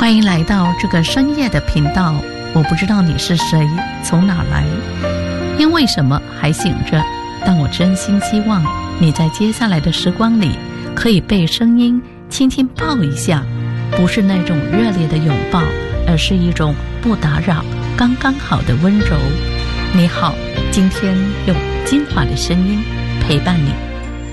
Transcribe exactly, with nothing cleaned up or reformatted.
欢迎来到这个深夜的频道。我不知道你是谁，从哪来，因为什么还醒着，但我真心希望你在接下来的时光里可以被声音轻轻抱一下，不是那种热烈的拥抱，而是一种不打扰刚刚好的温柔。你好，今天用金华的声音陪伴你。